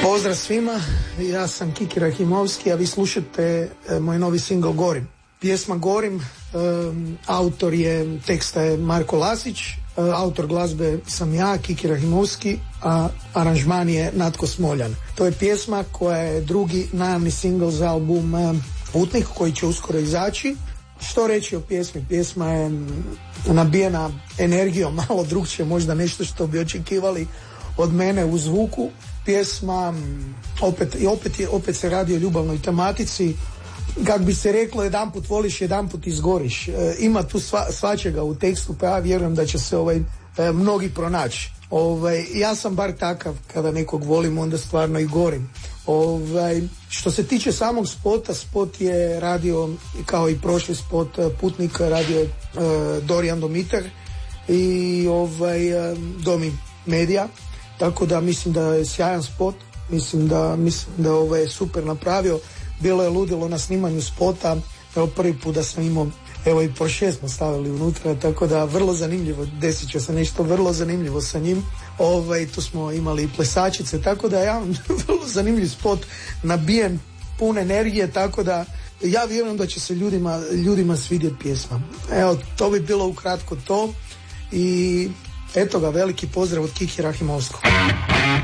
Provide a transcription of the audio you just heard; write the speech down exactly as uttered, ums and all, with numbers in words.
Pozdrav svima, ja sam Kiki Rahimovski, a vi slušate e, moj novi singl Gorim. Pjesma Gorim, e, autor je, teksta je Marko Lasić, e, autor glazbe sam ja, Kiki Rahimovski, a aranžman je Natko Smoljan. To je pjesma koja je drugi najavni singl za album e, Putnik, koji će uskoro izaći. Što reći o pjesmi? Pjesma je nabijena energijom, malo drugčije, možda nešto što bi očekivali od mene u zvuku. Pjesma, opet, i opet, je, opet se radi o ljubavnoj tematici. Kako bi se reklo, jedan put voliš, jedan put izgoriš. E, ima tu sva, svačega u tekstu, pa ja vjerujem da će se ovaj, e, mnogi pronaći. Ovaj, ja sam bar takav, kada nekog volim, onda stvarno i gorim. Ovaj, što se tiče samog spota, spot je radio, kao i prošli spot Putnika, radio je e, Dorijan Domiter i ovaj, e, Domi Media. Tako da mislim da je sjajan spot, mislim da, mislim da ovaj je super napravio. Bilo je ludilo na snimanju spota, evo prvi put da sam imao, evo i Porsche smo stavili unutra, tako da vrlo zanimljivo, desit će se nešto vrlo zanimljivo sa njim. Ovaj, tu smo imali i plesačice, tako da ja vrlo zanimljiv spot, nabijen, pun energije, tako da ja vjerujem da će se ljudima, ljudima svidjeti pjesma. Evo, to bi bilo ukratko to i eto ga, veliki pozdrav od Kiki Rahimovskog.